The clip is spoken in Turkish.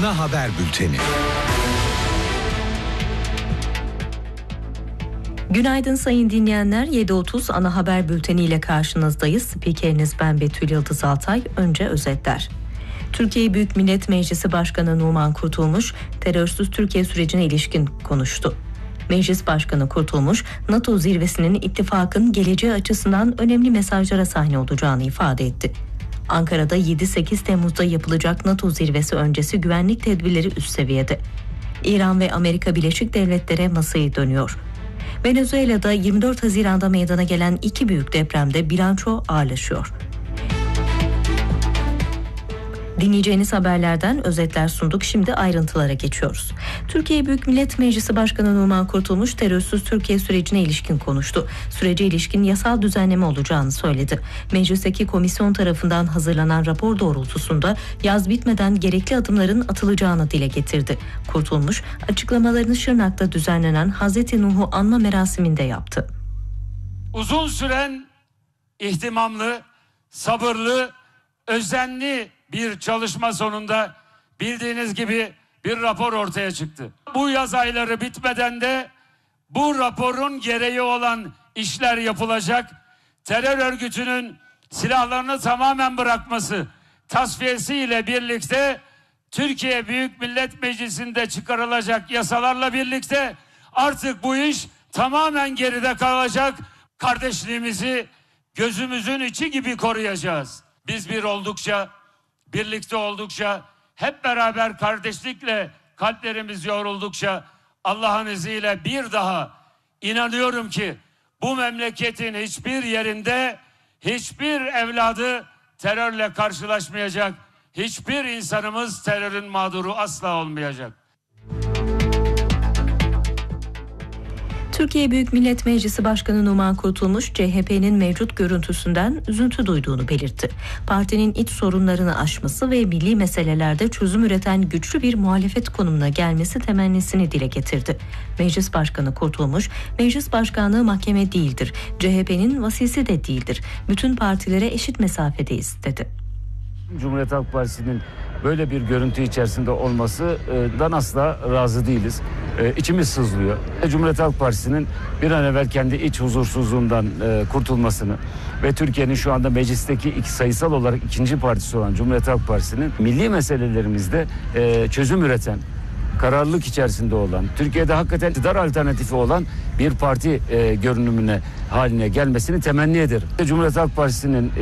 ana haber bülteni. Günaydın sayın dinleyenler. 7.30 ana haber bülteniyle karşınızdayız. Spikeriniz ben Betül Yıldız Altay. Önce özetler. Türkiye Büyük Millet Meclisi Başkanı Numan Kurtulmuş, terörsüz Türkiye sürecine ilişkin konuştu. Meclis Başkanı Kurtulmuş, NATO zirvesinin ittifakın geleceği açısından önemli mesajlara sahne olacağını ifade etti. Ankara'da 7-8 Temmuz'da yapılacak NATO zirvesi öncesi güvenlik tedbirleri üst seviyede. İran ve Amerika Birleşik Devletleri'ne masaya dönüyor. Venezuela'da 24 Haziran'da meydana gelen iki büyük depremde bilanço ağırlaşıyor. Dinleyeceğiniz haberlerden özetler sunduk. Şimdi ayrıntılara geçiyoruz. Türkiye Büyük Millet Meclisi Başkanı Numan Kurtulmuş terörsüz Türkiye sürecine ilişkin konuştu. Sürece ilişkin yasal düzenleme olacağını söyledi. Meclisteki komisyon tarafından hazırlanan rapor doğrultusunda yaz bitmeden gerekli adımların atılacağını dile getirdi. Kurtulmuş açıklamalarını Şırnak'ta düzenlenen Hazreti Nuh'u anma merasiminde yaptı. Uzun süren ihtimamlı, sabırlı, özenli bir çalışma sonunda bildiğiniz gibi bir rapor ortaya çıktı. Bu yaz ayları bitmeden de bu raporun gereği olan işler yapılacak. Terör örgütünün silahlarını tamamen bırakması, tasfiyesiyle birlikte Türkiye Büyük Millet Meclisi'nde çıkarılacak yasalarla birlikte artık bu iş tamamen geride kalacak. Kardeşliğimizi gözümüzün içi gibi koruyacağız. Biz bir oldukça, birlikte oldukça, hep beraber kardeşlikle kalplerimiz yoğruldukça Allah'ın izniyle bir daha inanıyorum ki bu memleketin hiçbir yerinde hiçbir evladı terörle karşılaşmayacak, hiçbir insanımız terörün mağduru asla olmayacak. Türkiye Büyük Millet Meclisi Başkanı Numan Kurtulmuş, CHP'nin mevcut görüntüsünden üzüntü duyduğunu belirtti. Partinin iç sorunlarını aşması ve milli meselelerde çözüm üreten güçlü bir muhalefet konumuna gelmesi temennisini dile getirdi. Meclis Başkanı Kurtulmuş, meclis başkanlığı mahkeme değildir, CHP'nin vasisi de değildir, bütün partilere eşit mesafedeyiz dedi. Cumhuriyet Halk Partisi'nin böyle bir görüntü içerisinde olmasından asla razı değiliz. İçimiz sızlıyor. Cumhuriyet Halk Partisi'nin bir an evvel kendi iç huzursuzluğundan kurtulmasını ve Türkiye'nin şu anda meclisteki sayısal olarak ikinci partisi olan Cumhuriyet Halk Partisi'nin milli meselelerimizde çözüm üreten, kararlılık içerisinde olan, Türkiye'de hakikaten iktidar alternatifi olan bir parti görünümüne haline gelmesini temenni ederim. Cumhuriyet Halk Partisi'nin